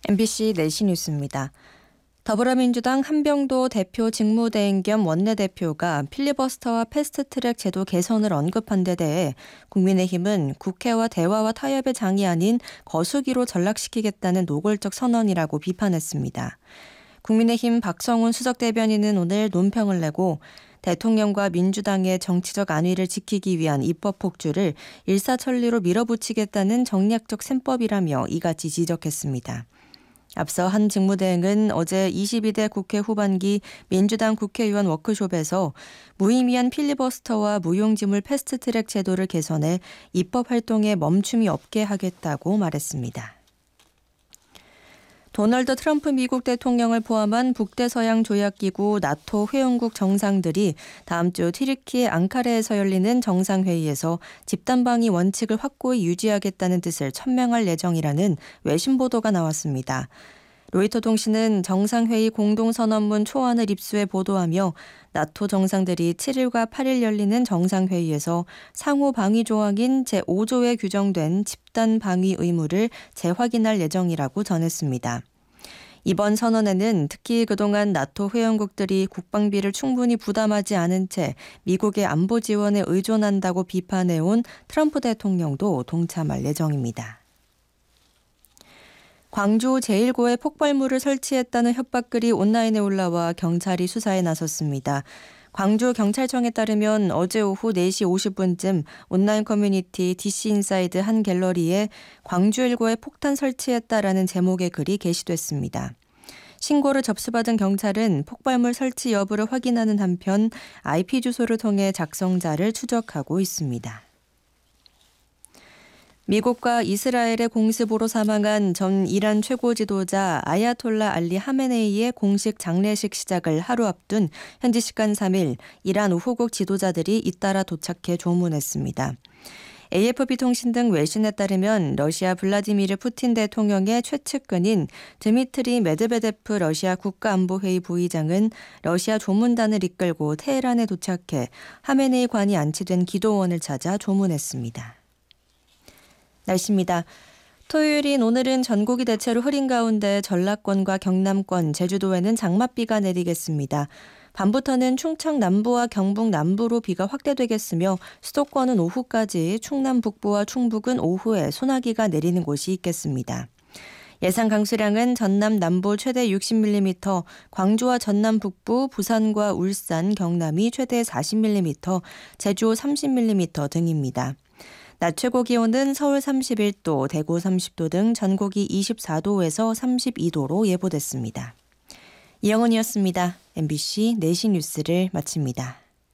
MBC 내시 뉴스입니다. 더불어민주당 한병도 대표 직무대행 겸 원내대표가 필리버스터와 패스트트랙 제도 개선을 언급한 데 대해 국민의힘은 국회와 대화와 타협의 장이 아닌 거수기로 전락시키겠다는 노골적 선언이라고 비판했습니다. 국민의힘 박성훈 수석대변인은 오늘 논평을 내고 대통령과 민주당의 정치적 안위를 지키기 위한 입법 폭주를 일사천리로 밀어붙이겠다는 정략적 셈법이라며 이같이 지적했습니다. 앞서 한 직무대행은 어제 22대 국회 후반기 민주당 국회의원 워크숍에서 무의미한 필리버스터와 무용지물 패스트트랙 제도를 개선해 입법 활동에 멈춤이 없게 하겠다고 말했습니다. 도널드 트럼프 미국 대통령을 포함한 북대서양 조약기구 나토 회원국 정상들이 다음 주 튀르키예 앙카라에서 열리는 정상회의에서 집단방위 원칙을 확고히 유지하겠다는 뜻을 천명할 예정이라는 외신 보도가 나왔습니다. 로이터 통신은 정상회의 공동선언문 초안을 입수해 보도하며 나토 정상들이 7일과 8일 열리는 정상회의에서 상호 방위 조항인 제5조에 규정된 집단 방위 의무를 재확인할 예정이라고 전했습니다. 이번 선언에는 특히 그동안 나토 회원국들이 국방비를 충분히 부담하지 않은 채 미국의 안보 지원에 의존한다고 비판해온 트럼프 대통령도 동참할 예정입니다. 광주 제1고에 폭발물을 설치했다는 협박글이 온라인에 올라와 경찰이 수사에 나섰습니다. 광주경찰청에 따르면 어제 오후 4시 50분쯤 온라인 커뮤니티 DC인사이드 한 갤러리에 광주 1고에 폭탄 설치했다라는 제목의 글이 게시됐습니다. 신고를 접수받은 경찰은 폭발물 설치 여부를 확인하는 한편 IP 주소를 통해 작성자를 추적하고 있습니다. 미국과 이스라엘의 공습으로 사망한 전 이란 최고 지도자 아야톨라 알리 하메네이의 공식 장례식 시작을 하루 앞둔 현지 시간 3일 이란 우호국 지도자들이 잇따라 도착해 조문했습니다. AFP 통신 등 외신에 따르면 러시아 블라디미르 푸틴 대통령의 최측근인 드미트리 메드베데프 러시아 국가안보회의 부의장은 러시아 조문단을 이끌고 테헤란에 도착해 하메네이 관이 안치된 기도원을 찾아 조문했습니다. 날씨입니다. 토요일인 오늘은 전국이 대체로 흐린 가운데 전라권과 경남권, 제주도에는 장맛비가 내리겠습니다. 밤부터는 충청 남부와 경북 남부로 비가 확대되겠으며 수도권은 오후까지 충남 북부와 충북은 오후에 소나기가 내리는 곳이 있겠습니다. 예상 강수량은 전남 남부 최대 60mm, 광주와 전남 북부, 부산과 울산, 경남이 최대 40mm, 제주 30mm 등입니다. 낮 최고 기온은 서울 31도, 대구 30도 등 전국이 24도에서 32도로 예보됐습니다. 이영은이었습니다. MBC 내시 뉴스를 마칩니다.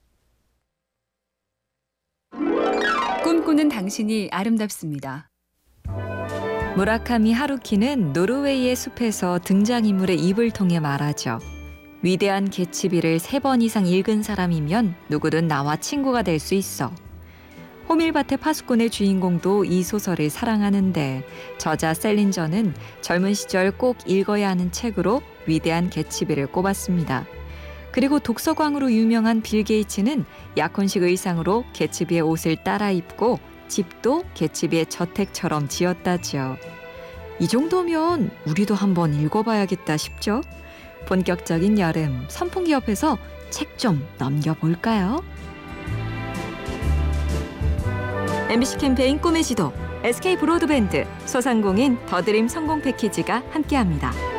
꿈꾸는 당신이 아름답습니다. 무라카미 하루키는 노르웨이의 숲에서 등장인물의 입을 통해 말하죠. 위대한 개츠비를 3번 이상 읽은 사람이면 누구든 나와 친구가 될 수 있어. 호밀밭의 파수꾼의 주인공도 이 소설을 사랑하는데 저자 셀린저는 젊은 시절 꼭 읽어야 하는 책으로 위대한 개츠비를 꼽았습니다. 그리고 독서광으로 유명한 빌 게이츠는 약혼식 의상으로 개츠비의 옷을 따라 입고 집도 개츠비의 저택처럼 지었다죠. 이 정도면 우리도 한번 읽어봐야겠다 싶죠? 본격적인 여름, 선풍기 옆에서 책 좀 넘겨볼까요? MBC 캠페인 꿈의 지도, SK 브로드밴드, 소상공인 더드림 성공 패키지가 함께합니다.